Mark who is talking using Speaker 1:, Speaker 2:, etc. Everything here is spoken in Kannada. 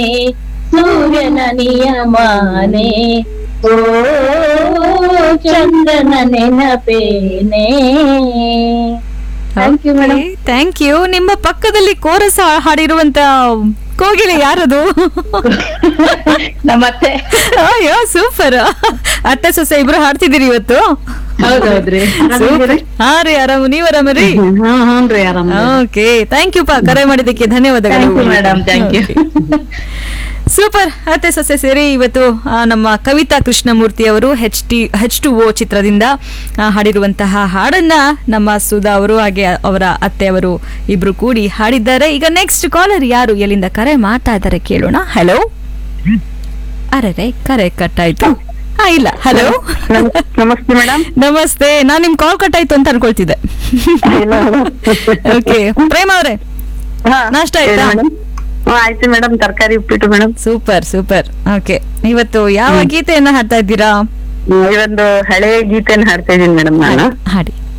Speaker 1: ಸೂರ್ಯನ ನಿಯಮನೆ ಓ ಚಂದ್ರನ ನೆನಪೇನೆ. Thank you madam.
Speaker 2: Thank you. ನಿಮ್ಮ ಪಕ್ಕದಲ್ಲಿ ಕೋರಸ್ ಹಾಡಿರುವಂತ ಕೋಗಿಲೆ ಯಾರದು?
Speaker 1: ನಮ್ಮತ್ತೆ.
Speaker 2: ಅಯ್ಯೋ ಸೂಪರ್. ಅತ್ತೆ ಸೊಸೆ ಇಬ್ರು ಹಾಡ್ತಿದ್ದೀರಿ ಇವತ್ತು?
Speaker 1: ಹೌದೌದ್ರಿ.
Speaker 2: ಹಾ ರೀ, ಆರಾಮ, ನೀವ್ ಆರಾಮರಿ?
Speaker 1: ಹ್ಞೂನ್ರಿ ಆರಾಮ.
Speaker 2: ಓಕೆ, ಥ್ಯಾಂಕ್ ಯು ಪಾ, ಕರೆ ಮಾಡಿದ್ದಕ್ಕೆ ಧನ್ಯವಾದಗಳು
Speaker 1: ಮೇಡಮ್. Thank you.
Speaker 2: ಸೂಪರ್. ಅತ್ತೆ ಸೊಸೆ ಸೇರಿ ಇವತ್ತು ನಮ್ಮ ಕವಿತಾ ಕೃಷ್ಣಮೂರ್ತಿ ಅವರು H2O ಚಿತ್ರದಿಂದ ಹಾಡಿರುವಂತಹ ಹಾಡನ್ನ ನಮ್ಮ ಸುಧಾ ಅವರು ಹಾಗೆ ಅವರ ಅತ್ತೆ ಅವರು ಇಬ್ರು ಕೂಡಿ ಹಾಡಿದ್ದಾರೆ. ಈಗ ನೆಕ್ಸ್ಟ್ ಕಾಲರ್ ಯಾರು, ಎಲ್ಲಿಂದ ಕರೆ ಮಾಡ್ತಾ ಇದ್ದಾರೆ ಕೇಳೋಣ. ಹಲೋ. ಅರೆ ಕರೆ ಕಟ್ಟಾಯ್ತು. ಇಲ್ಲ. ಹಲೋ,
Speaker 1: ನಮಸ್ತೆ ಮೇಡಮ್.
Speaker 2: ನಮಸ್ತೆ. ನಾನ್ ನಿಮ್ ಕಾಲ್ ಕಟ್ಟಾಯ್ತು ಅಂತ ಅನ್ಕೊಳ್ತಿದ್ದೆ. ಓಕೆ, ಪ್ರೇಮ ಅವ್ರೆ, ನಾಷ್ಟ ಆಯ್ತಾ?
Speaker 1: ಆಯ್ತು ಮೇಡಮ್, ತರಕಾರಿ ಉಪ್ಪಿಟ್ಟು ಮೇಡಮ್.
Speaker 2: Super super. ಓಕೆ, ಇವತ್ತು ಯಾವ ಗೀತೆಯನ್ನ ಹಾಡ್ತಾ ಇದ್ದೀರಾ?
Speaker 1: ಈ ಒಂದು ಹಳೆಯ ಗೀತೆಯನ್ನು ಹಾಡ್ತಾ ಇದೀನಿ ಮೇಡಮ್ ನಾನು.
Speaker 2: ಹಾಡಿ.